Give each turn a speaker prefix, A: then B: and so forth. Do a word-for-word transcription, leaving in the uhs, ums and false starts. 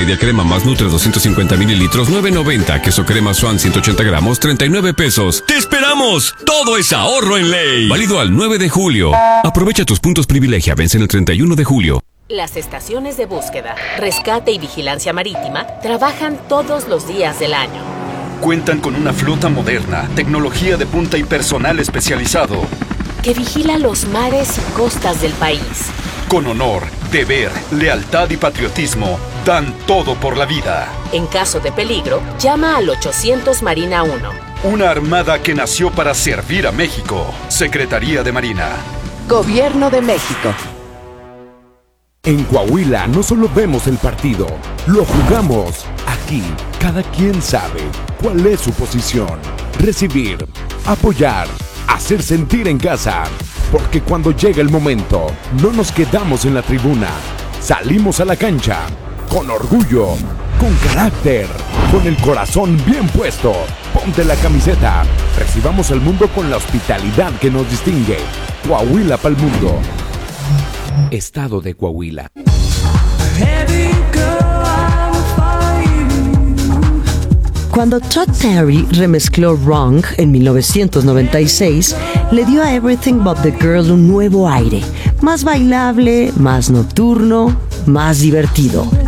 A: media crema más Nutre doscientos cincuenta mililitros, nueve noventa. Queso crema Swan ciento ochenta gramos, treinta y nueve pesos. ¡Te esperamos! Todo es ahorro en Ley. Válido al nueve de julio. Aprovecha tus puntos privilegia. Vencen el treinta y uno de julio.
B: Las estaciones de búsqueda, rescate y vigilancia marítima trabajan todos los días del año.
C: Cuentan con una flota moderna, tecnología de punta y personal especializado
B: que vigila los mares y costas del país.
C: Con honor, deber, lealtad y patriotismo, dan todo por la vida.
B: En caso de peligro, llama al ochocientos Marina uno.
C: Una armada que nació para servir a México. Secretaría de Marina.
D: Gobierno de México.
E: En Coahuila no solo vemos el partido, lo jugamos. Aquí, cada quien sabe cuál es su posición. Recibir, apoyar, hacer sentir en casa. Porque cuando llega el momento, no nos quedamos en la tribuna. Salimos a la cancha, con orgullo, con carácter, con el corazón bien puesto. Ponte la camiseta. Recibamos al mundo con la hospitalidad que nos distingue. Coahuila pa'l mundo. Estado de Coahuila.
F: Cuando Todd Terry remezcló Wrong en mil novecientos noventa y seis, le dio a Everything But the Girl un nuevo aire, más bailable, más nocturno, más divertido.